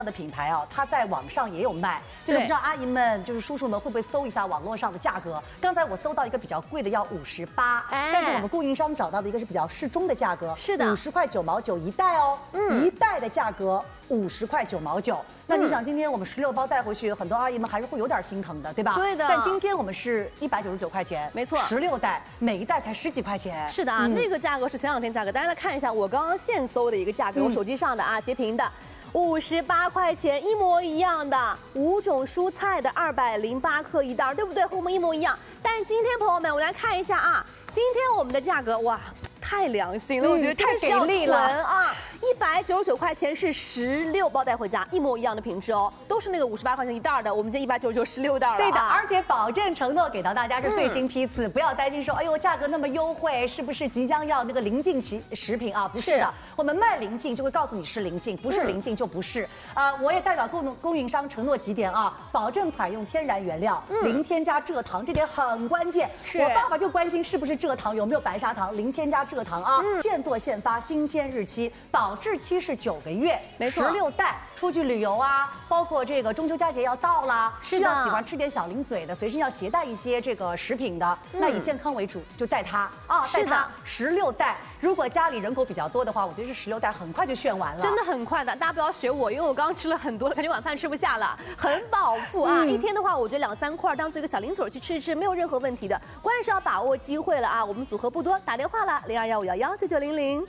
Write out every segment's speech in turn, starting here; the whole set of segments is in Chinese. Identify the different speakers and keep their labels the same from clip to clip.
Speaker 1: 的品牌啊，它在网上也有卖，就是不知道阿姨们就是叔叔们会不会搜一下网络上的价格？刚才我搜到一个比较贵的要58，但是我们供应商找到的一个是比较适中的价格，
Speaker 2: 是的
Speaker 1: ，50块9毛9一袋哦，一袋的价格50块9毛9。那你想，今天我们16包带回去，很多阿姨们还是会有点心疼的，对吧？
Speaker 2: 对的。
Speaker 1: 但今天我们是199块钱，
Speaker 2: 没错
Speaker 1: ，16袋，每一袋才10几块钱。
Speaker 2: 是的啊，那个价格是前2天价格，大家来看一下我刚刚现搜的一个价格，我手机上的啊，截屏的。58块钱，一模一样的，5种蔬菜的208克一袋，对不对？和我们一模一样。但是今天朋友们，我们来看一下啊，今天我们的价格哇，太良心了，我觉得
Speaker 1: 太给力了
Speaker 2: 啊！199块钱是16包带回家，一模一样的品质哦，都是那个58块钱一袋的，我们今天199 16袋了。
Speaker 1: 对的，而且保证承诺给到大家是最新批次，不要担心说，哎呦价格那么优惠，是不是即将要那个临近食品啊？不是的，我们卖临近就会告诉你是临近，不是临近就不是。我也代表供应商承诺几点啊，保证采用天然原料，零添加蔗糖，这点很关键。我爸爸就关心是不是蔗糖，有没有白砂糖，零添加蔗糖啊，现做现发，新鲜日期，保质期是9个月，
Speaker 2: 没错
Speaker 1: ，16袋，出去旅游啊，包括这个中秋佳节要到啦，需要喜欢吃点小零嘴的，随身要携带一些这个食品的，那以健康为主，就带它啊，带它16袋。如果家里人口比较多的话，我觉得这16袋很快就炫完了，
Speaker 2: 真的很快的。大家不要学我，因为我刚刚吃了很多了，感觉晚饭吃不下了，很饱腹啊。一天的话，我觉得2、3块当做一个小零嘴去吃一吃，没有任何问题的。关键是要把握机会了啊！我们组合不多，打电话了0215119900。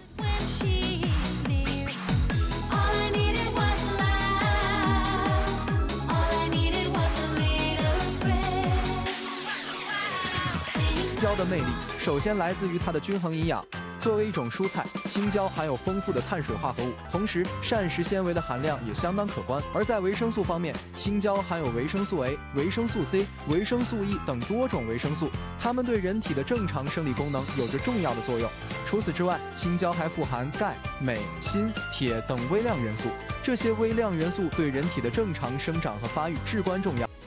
Speaker 3: 青椒的魅力首先来自于它的均衡营养。作为一种蔬菜，青椒含有丰富的碳水化合物，同时膳食纤维的含量也相当可观。而在维生素方面，青椒含有维生素 A、维生素 C、维生素 E 等多种维生素，它们对人体的正常生理功能有着重要的作用。除此之外，青椒还富含钙、镁、锌、铁等微量元素，这些微量元素对人体的正常生长和发育至关重要。